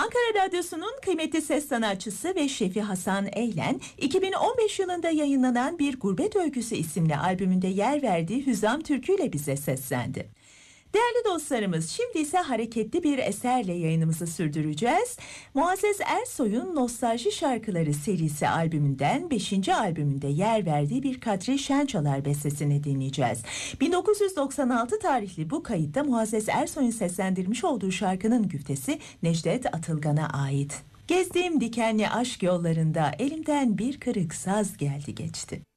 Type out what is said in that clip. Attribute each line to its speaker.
Speaker 1: Ankara Radyosu'nun kıymetli ses sanatçısı ve şefi Hasan Eylen, 2015 yılında yayınlanan Bir Gurbet Öyküsü isimli albümünde yer verdiği Hüzam türküyle bize seslendi. Değerli dostlarımız, şimdi ise hareketli bir eserle yayınımızı sürdüreceğiz. Muazzez Ersoy'un Nostalji Şarkıları serisi albümünden 5. albümünde yer verdiği bir Kadri Şençalar bestesini dinleyeceğiz. 1996 tarihli bu kayıtta Muazzez Ersoy'un seslendirmiş olduğu şarkının güftesi Necdet Atılgan'a ait. Gezdiğim dikenli aşk yollarında elimden bir kırık saz geldi geçti.